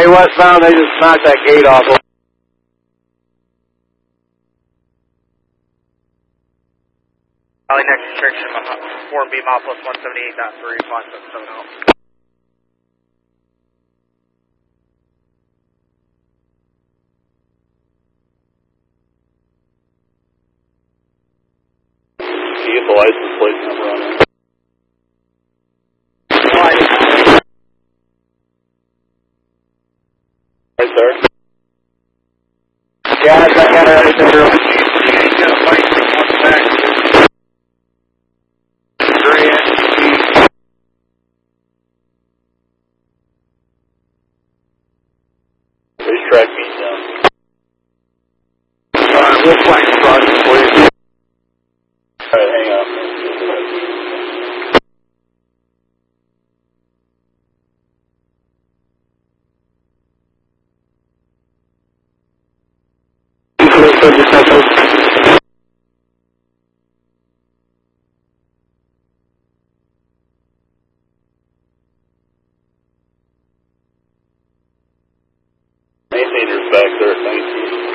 westbound, they just knocked that gate off. Valley next restriction, 4B mile plus 178.3, 577 out. Can you get the license plate number on it? Right there. Yeah, I got it right there. You got a license on the back. Racetrack means down. We'll flag the project for you. Alright, hang on. Just